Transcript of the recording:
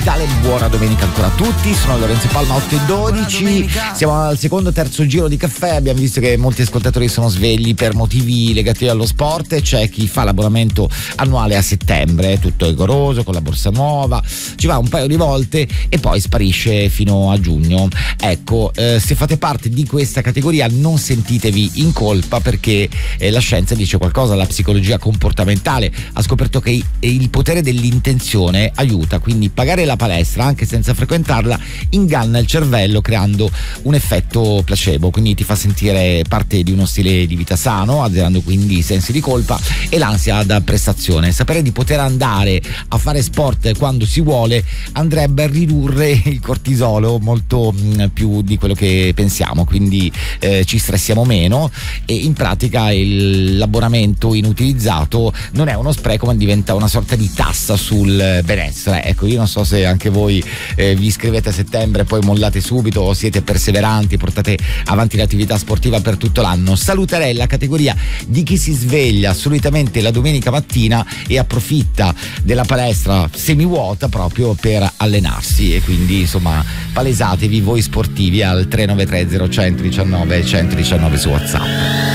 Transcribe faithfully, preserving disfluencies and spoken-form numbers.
digitale. Buona domenica ancora a tutti, sono Lorenzo Palma, otto e dodici, siamo al secondo terzo giro di caffè. Abbiamo visto che molti ascoltatori sono svegli per motivi legati allo sport. C'è chi fa l'abbonamento annuale a settembre, tutto rigoroso, con la borsa nuova, ci va un paio di volte e poi sparisce fino a giugno. Ecco, eh, se fate parte di questa categoria non sentitevi in colpa, perché eh, la scienza dice qualcosa, la psicologia comportamentale ha scoperto che il potere dell'intenzione aiuta, quindi pagare la palestra anche senza frequentarla inganna il cervello creando un effetto placebo, quindi ti fa sentire parte di uno stile di vita sano, azzerando quindi i sensi di colpa e l'ansia da prestazione. Sapere di poter andare a fare sport quando si vuole andrebbe a ridurre il cortisolo molto mh, più di quello che pensiamo, quindi eh, ci stressiamo meno e in pratica il, l'abbonamento inutilizzato non è uno spreco ma diventa una sorta di tassa sul benessere. Ecco, io non so se anche voi eh, vi iscrivete a settembre e poi mollate subito o siete perseveranti, portate avanti l'attività sportiva per tutto l'anno. Saluterei la categoria di chi si sveglia solitamente la domenica mattina e approfitta della palestra semivuota proprio per allenarsi, e quindi insomma palesatevi voi sportivi al tre nove tre zero uno uno uno uno uno su WhatsApp.